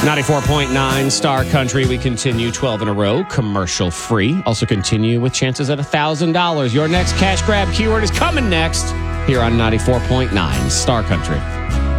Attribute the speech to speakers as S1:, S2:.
S1: 94.9 Star Country. We continue 12 in a row, commercial free. Also continue with chances at $1,000. Your next cash grab keyword is coming next here on 94.9 Star Country.